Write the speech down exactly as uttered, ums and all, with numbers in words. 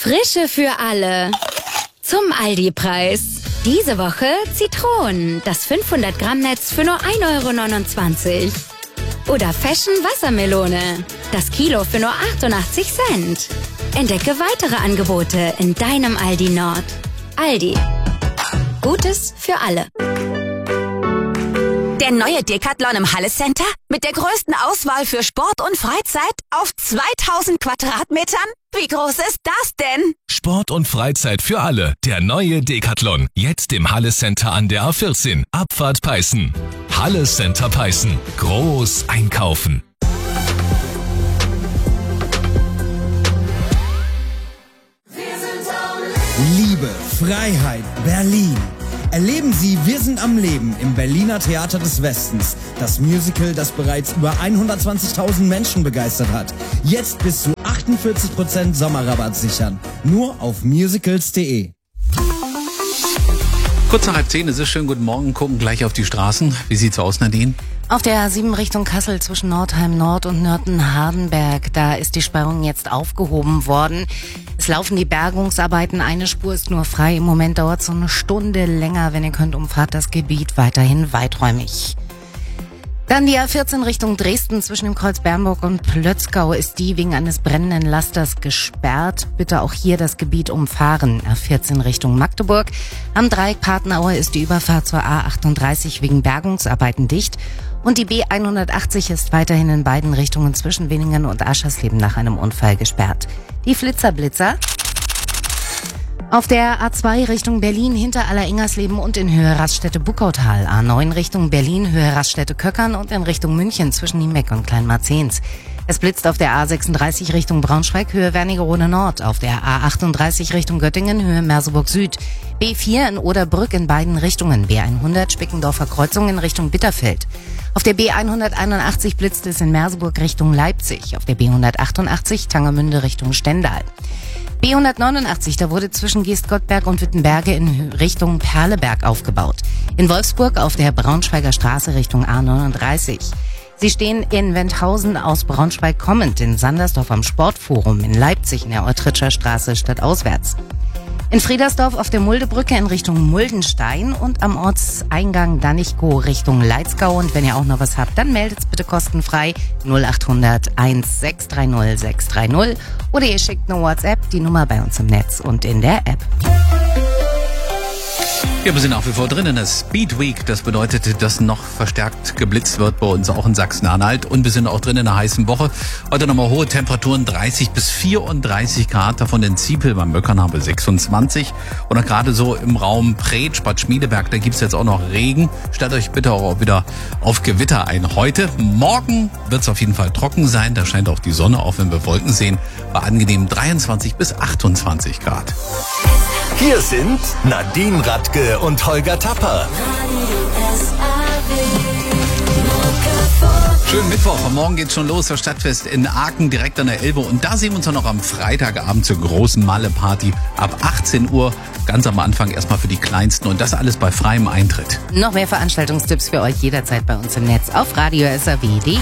Frische für alle. Zum Aldi-Preis. Diese Woche Zitronen, das fünfhundert Gramm Netz für nur ein Euro neunundzwanzig. Oder Fashion Wassermelone, das Kilo für nur achtundachtzig Cent. Entdecke weitere Angebote in deinem Aldi Nord. Aldi. Gutes für alle. Der neue Decathlon im Halle Center mit der größten Auswahl für Sport und Freizeit auf zweitausend Quadratmetern? Wie groß ist das denn? Sport und Freizeit für alle. Der neue Decathlon. Jetzt im Halle Center an der A vierzehn. Abfahrt Peißen. Halle Center Peißen. Groß einkaufen. Liebe, Freiheit, Berlin. Erleben Sie Wir sind am Leben im Berliner Theater des Westens. Das Musical, das bereits über hundertzwanzigtausend Menschen begeistert hat. Jetzt bis zu achtundvierzig Prozent Sommerrabatt sichern. Nur auf musicals punkt de. Kurz nach halb zehn, es ist schön, guten Morgen, gucken gleich auf die Straßen. Wie sieht's aus, Nadine? Auf der A sieben Richtung Kassel zwischen Nordheim Nord und Nörten-Hardenberg, da ist die Sperrung jetzt aufgehoben worden. Es laufen die Bergungsarbeiten, eine Spur ist nur frei. Im Moment dauert es so eine Stunde länger. Wenn ihr könnt, umfahrt das Gebiet weiterhin weiträumig. Dann die A vierzehn Richtung Dresden zwischen dem Kreuz Bernburg und Plötzgau ist die wegen eines brennenden Lasters gesperrt. Bitte auch hier das Gebiet umfahren. A vierzehn Richtung Magdeburg. Am Dreieck Patenaue ist die Überfahrt zur A achtunddreißig wegen Bergungsarbeiten dicht. Und die B hundertachtzig ist weiterhin in beiden Richtungen zwischen Winningen und Aschersleben nach einem Unfall gesperrt. Die Flitzerblitzer. Auf der A zwei Richtung Berlin hinter Allerengersleben und in Höhe Raststätte-Buckautal. A neun Richtung Berlin, Höhe Raststätte-Köckern und in Richtung München zwischen Niemeck und Kleinmarzehns. Es blitzt auf der A sechsunddreißig Richtung Braunschweig, Höhe Wernigerode Nord. Auf der A achtunddreißig Richtung Göttingen, Höhe Merseburg Süd. B vier in Oderbrück in beiden Richtungen. B hundert Spickendorfer Kreuzung in Richtung Bitterfeld. Auf der B hunderteinundachtzig blitzt es in Merseburg Richtung Leipzig. Auf der B hundertachtundachtzig Tangermünde Richtung Stendal. B hundertneunundachtzig, da wurde zwischen Geestgottberg und Wittenberge in Richtung Perleberg aufgebaut. In Wolfsburg auf der Braunschweiger Straße Richtung A neununddreißig. Sie stehen in Wendhausen aus Braunschweig kommend, in Sandersdorf am Sportforum, in Leipzig in der Eutritscher Straße stadtauswärts. In Friedersdorf auf der Muldebrücke in Richtung Muldenstein und am Ortseingang Danichkow Richtung Leitzgau. Und wenn ihr auch noch was habt, dann meldet's bitte kostenfrei null achthundert eins sechs drei null sechs drei null oder ihr schickt eine WhatsApp, die Nummer bei uns im Netz und in der App. Ja, wir sind nach wie vor drin in der Speed Week. Das bedeutet, dass noch verstärkt geblitzt wird bei uns auch in Sachsen-Anhalt. Und wir sind auch drin in einer heißen Woche. Heute nochmal hohe Temperaturen, dreißig bis vierunddreißig Grad. Davon in Ziepel beim Möckern haben wir sechsundzwanzig. Und auch gerade so im Raum Preetsch, Bad Schmiedeberg, da gibt's jetzt auch noch Regen. Stellt euch bitte auch wieder auf Gewitter ein. Heute, morgen wird's auf jeden Fall trocken sein. Da scheint auch die Sonne, auch wenn wir Wolken sehen, bei angenehmen dreiundzwanzig bis achtundzwanzig Grad. Hier sind Nadine Radke und Holger Tapper. Schönen Mittwoch. Morgen geht's schon los. Das Stadtfest in Aachen direkt an der Elbe. Und da sehen wir uns dann noch am Freitagabend zur großen Malle-Party ab achtzehn Uhr. Ganz am Anfang erstmal für die Kleinsten. Und das alles bei freiem Eintritt. Noch mehr Veranstaltungstipps für euch jederzeit bei uns im Netz auf radio s r w punkt de.